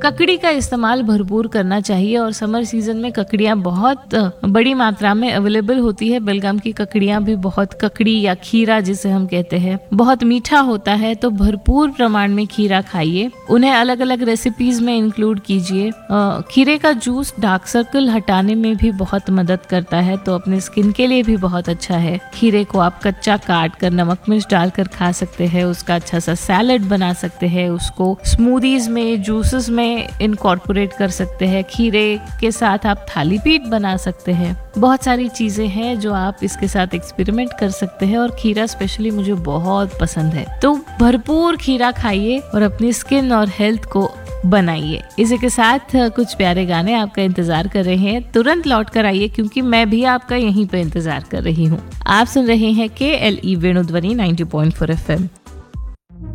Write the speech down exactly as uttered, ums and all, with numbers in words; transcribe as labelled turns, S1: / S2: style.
S1: ककड़ी का इस्तेमाल भरपूर करना चाहिए और समर सीजन में ककड़ियाँ बहुत बड़ी मात्रा में अवेलेबल होती है। बेलगाम की ककड़ियाँ भी बहुत, ककड़ी या खीरा जिसे हम कहते हैं, बहुत मीठा होता है, तो भरपूर प्रमाण में खीरा खाइए। उन्हें अलग अलग रेसिपीज में इंक्लूड कीजिए। खीरे का जूस डार्क सर्कल हटाने में भी बहुत मदद करता है, तो अपने स्किन के लिए भी बहुत अच्छा है। खीरे को आप कच्चा काट कर नमक मिर्च डालकर खा सकते हैं, उसका अच्छा सा सैलेड बना सकते हैं, उसको स्मूदीज में, जूसेस में इनकॉर्पोरेट कर सकते हैं। खीरे के साथ आप थाली पीठ बना सकते हैं। बहुत सारी चीजें हैं जो आप इसके साथ एक्सपेरिमेंट कर सकते हैं और खीरा स्पेशली मुझे बहुत पसंद है। तो भरपूर खीरा खाइए और अपनी स्किन और हेल्थ को बनाइए। इसी के साथ कुछ प्यारे गाने आपका इंतजार कर रहे हैं, तुरंत लौट कर आइए क्योंकि मैं भी आपका यहीं पे इंतजार कर रही हूँ। आप सुन रहे हैं के L E वेणुध्वनि ninety point four F M.